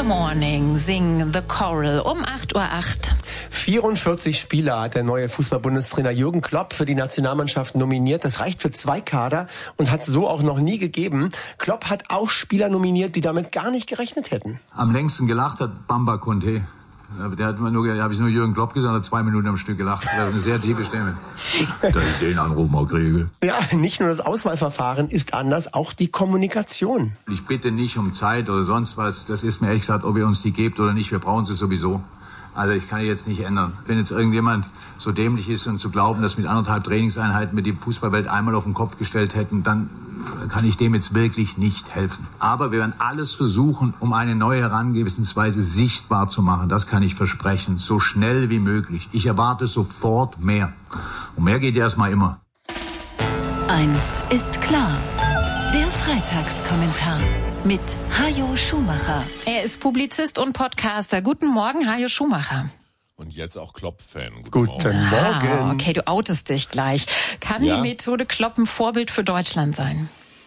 the Morning, Sing the Choral um 8:08 Uhr. 44 Spieler hat der neue Fußball-Bundestrainer Jürgen Klopp für die Nationalmannschaft nominiert. Das reicht für 2 Kader und hat es so auch noch nie gegeben. Klopp hat auch Spieler nominiert, die damit gar nicht gerechnet hätten. Am längsten gelacht hat Bamba Conte. Der hat habe ich nur Jürgen Klopp gesagt, hat 2 Minuten am Stück gelacht. Das ist eine sehr tiefe Stimme. Dass ich den Anruf mal kriege. Ja, nicht nur das Auswahlverfahren ist anders, auch die Kommunikation. Ich bitte nicht um Zeit oder sonst was. Das ist mir ehrlich gesagt, ob ihr uns die gebt oder nicht. Wir brauchen sie sowieso. Also ich kann die jetzt nicht ändern. Wenn jetzt irgendjemand so dämlich ist und zu glauben, dass mit 1,5 Trainingseinheiten wir die Fußballwelt einmal auf den Kopf gestellt hätten, dann kann ich dem jetzt wirklich nicht helfen. Aber wir werden alles versuchen, um eine neue Herangehensweise sichtbar zu machen. Das kann ich versprechen. So schnell wie möglich. Ich erwarte sofort mehr. Und mehr geht erstmal immer. Eins ist klar. Der Freitagskommentar mit Hajo Schumacher. Er ist Publizist und Podcaster. Guten Morgen, Hajo Schumacher. Und jetzt auch Klopp-Fan. Guten Morgen. Okay, du outest dich gleich. Kann die Methode Klopp ein Vorbild für Deutschland sein?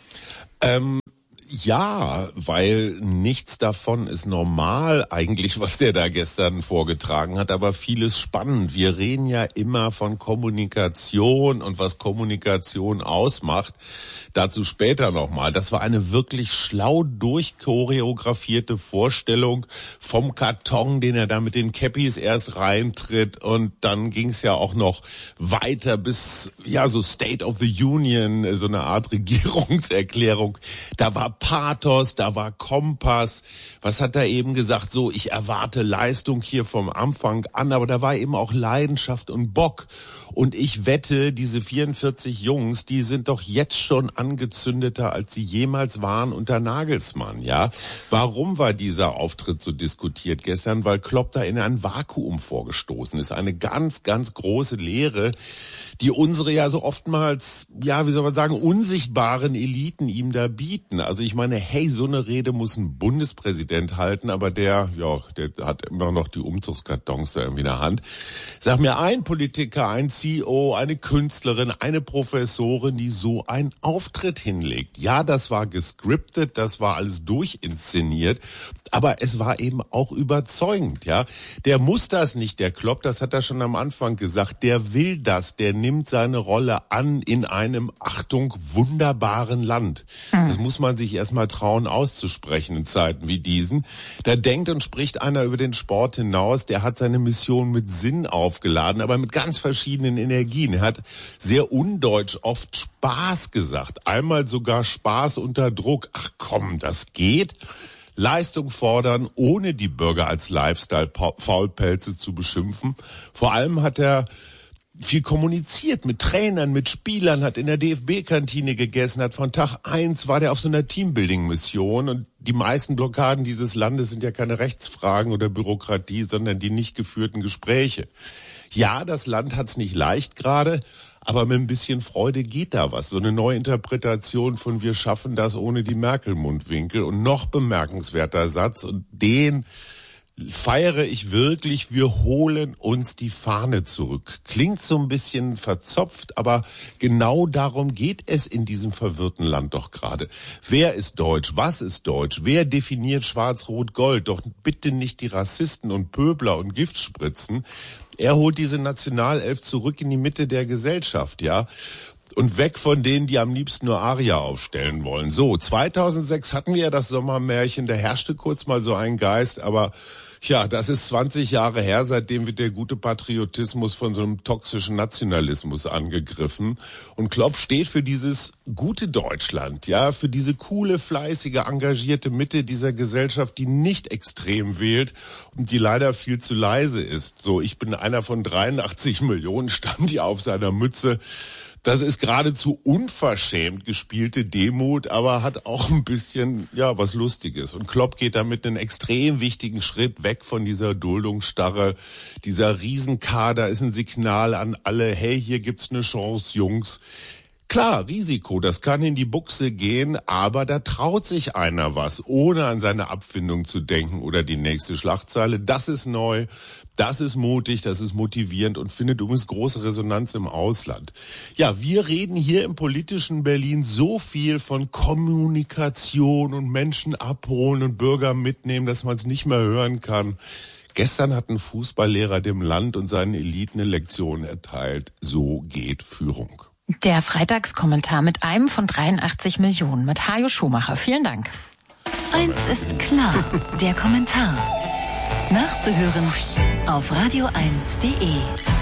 Ja, weil nichts davon ist normal eigentlich, was der da gestern vorgetragen hat, aber vieles spannend. Wir reden ja immer von Kommunikation und was Kommunikation ausmacht. Dazu später nochmal. Das war eine wirklich schlau durchchoreografierte Vorstellung vom Karton, den er da mit den Cappies erst reintritt, und dann ging es ja auch noch weiter bis, ja, so State of the Union, so eine Art Regierungserklärung. Da war Pathos, da war Kompass. Was hat er eben gesagt? So, ich erwarte Leistung hier vom Anfang an, aber da war eben auch Leidenschaft und Bock. Und ich wette, diese 44 Jungs, die sind doch jetzt schon angezündeter, als sie jemals waren unter Nagelsmann, ja? Warum war dieser Auftritt so diskutiert gestern? Weil Klopp da in ein Vakuum vorgestoßen ist. Eine ganz, ganz große Leere, die unsere ja so oftmals, ja, wie soll man sagen, unsichtbaren Eliten ihm da bieten. Also ich meine, hey, so eine Rede muss ein Bundespräsident halten, aber der hat immer noch die Umzugskartons da irgendwie in der Hand. Sag mir ein Politiker, ein CEO, eine Künstlerin, eine Professorin, die so einen Auftritt hinlegt. Ja, das war gescriptet, das war alles durchinszeniert, aber es war eben auch überzeugend, ja. Der muss das nicht, der Klopp, das hat er schon am Anfang gesagt, der will das, der nimmt seine Rolle an in einem, Achtung, wunderbaren Land. Das muss man sich erstmal trauen auszusprechen in Zeiten wie diesen. Da denkt und spricht einer über den Sport hinaus, der hat seine Mission mit Sinn aufgeladen, aber mit ganz verschiedenen Energien. Er hat sehr undeutsch oft Spaß gesagt, einmal sogar Spaß unter Druck. Ach komm, das geht. Leistung fordern, ohne die Bürger als Lifestyle-Faulpelze zu beschimpfen. Vor allem hat er viel kommuniziert mit Trainern, mit Spielern, hat in der DFB-Kantine gegessen, hat von Tag 1 war der auf so einer Teambuilding-Mission, und die meisten Blockaden dieses Landes sind ja keine Rechtsfragen oder Bürokratie, sondern die nicht geführten Gespräche. Ja, das Land hat's nicht leicht gerade, aber mit ein bisschen Freude geht da was. So eine neue Interpretation von wir schaffen das ohne die Merkel-Mundwinkel. Und noch bemerkenswerter Satz, und den feiere ich wirklich, wir holen uns die Fahne zurück. Klingt so ein bisschen verzopft, aber genau darum geht es in diesem verwirrten Land doch gerade. Wer ist deutsch? Was ist deutsch? Wer definiert Schwarz-Rot-Gold? Doch bitte nicht die Rassisten und Pöbler und Giftspritzen. Er holt diese Nationalelf zurück in die Mitte der Gesellschaft, ja. Und weg von denen, die am liebsten nur Aria aufstellen wollen. So, 2006 hatten wir ja das Sommermärchen, da herrschte kurz mal so ein Geist, aber ja, das ist 20 Jahre her, seitdem wird der gute Patriotismus von so einem toxischen Nationalismus angegriffen. Und Klopp steht für dieses gute Deutschland, ja, für diese coole, fleißige, engagierte Mitte dieser Gesellschaft, die nicht extrem wählt und die leider viel zu leise ist. So, ich bin einer von 83 Millionen, stand hier auf seiner Mütze. Das ist geradezu unverschämt gespielte Demut, aber hat auch ein bisschen, ja, was Lustiges. Und Klopp geht damit einen extrem wichtigen Schritt weg von dieser Duldungsstarre. Dieser Riesenkader ist ein Signal an alle, hey, hier gibt's eine Chance, Jungs. Klar, Risiko, das kann in die Buchse gehen, aber da traut sich einer was, ohne an seine Abfindung zu denken oder die nächste Schlagzeile. Das ist neu, das ist mutig, das ist motivierend und findet übrigens große Resonanz im Ausland. Ja, wir reden hier im politischen Berlin so viel von Kommunikation und Menschen abholen und Bürger mitnehmen, dass man es nicht mehr hören kann. Gestern hat ein Fußballlehrer dem Land und seinen Eliten eine Lektion erteilt. So geht Führung. Der Freitagskommentar mit einem von 83 Millionen mit Hajo Schumacher. Vielen Dank. Eins ist klar, der Kommentar. Nachzuhören auf radio1.de.